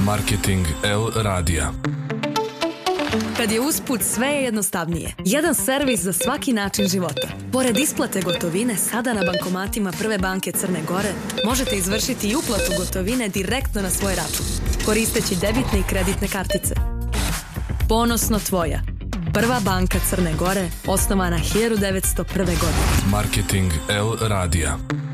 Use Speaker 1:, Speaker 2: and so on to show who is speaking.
Speaker 1: Marketing L radija.
Speaker 2: Kad je usput, sve je jednostavnije. Jedan servis za svaki način života. Pored isplate gotovine, sada na bankomatima Prve banke Crne Gore možete izvršiti i uplatu gotovine direktno na svoj račun, koristeći debitne i kreditne kartice. Ponosno tvoja. Prva banka Crne Gore, osnovana 1901. godine.
Speaker 1: Marketing L radija.